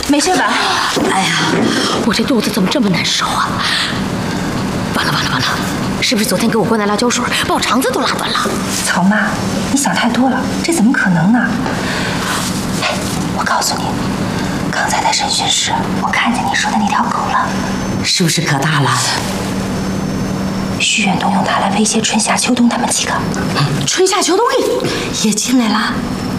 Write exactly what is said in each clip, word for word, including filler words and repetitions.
没事吧？ 哎呀，我这肚子怎么这么难受啊！完了完了完了，是不是昨天给我灌的辣椒水把我肠子都拉断了？ 曹妈，你想太多了，这怎么可能呢？哎，我告诉你，刚才在审讯室，我看见你说的那条狗了， 是不是可大了？ 徐远东用它来威胁春夏秋冬他们几个， 嗯、春夏秋冬也也进来了。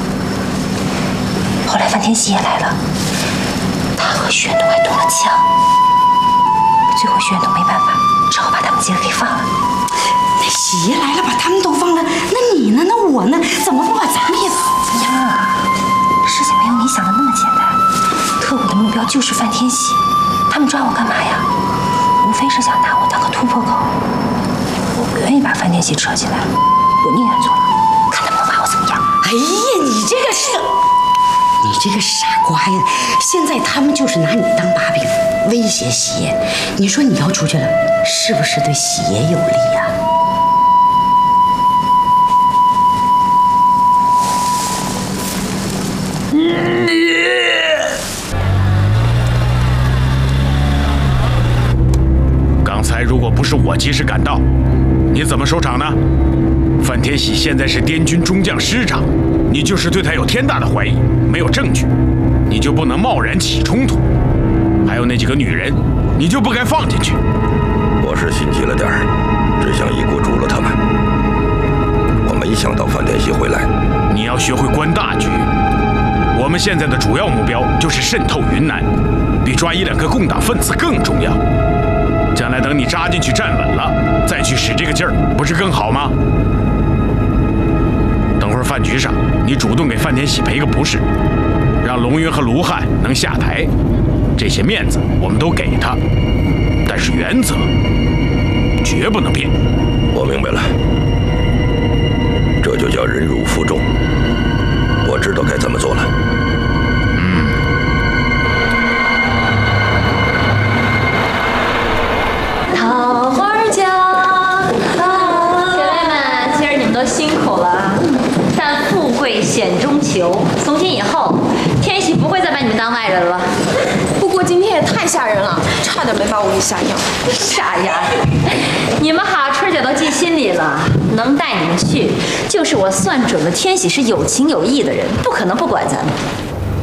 后来范天喜也来了，他和徐远东还动了枪，最后徐远东没办法，只好把他们几个给放了。 那喜爷来了，把他们都放了，那你呢？那我呢？怎么不把咱们也放呀？事情没有你想的那么简单。特务的目标就是范天喜，他们抓我干嘛呀？无非是想拿我当个突破口。我不愿意把范天喜扯进来，我宁愿坐牢，看他们能把我怎么样。 哎呀，你这个是，你这个傻瓜呀！现在他们就是拿你当把柄，威胁喜爷。你说你要出去了，是不是对喜爷有利呀？ 刚才如果不是我及时赶到，你怎么收场呢？范天喜现在是滇军中将师长，你就是对他有天大的怀疑，没有证据，你就不能贸然起冲突。还有那几个女人，你就不该放进去。 我是心急了点儿，只想一锅煮了他们。我没想到范天喜会来。 你要学会观大局。我们现在的主要目标就是渗透云南，比抓一两个共党分子更重要。将来等你扎进去站稳了，再去使这个劲儿，不是更好吗？等会儿饭局上，你主动给范天喜赔个不是，让龙云和卢汉能下台，这些面子我们都给他，但是原则绝不能变。 我明白了，这就叫忍辱负重。我知道该怎么做了。 嗯。 桃花江，学妹们，今儿你们都辛苦了。但富贵险中求，从今以后，天喜不会再把你们当外人了。 不过今天也太吓人了，差点没把我给吓尿。 傻丫头，你们好，春姐都记心里了。能带你们去，就是我算准了天喜是有情有义的人，不可能不管咱们。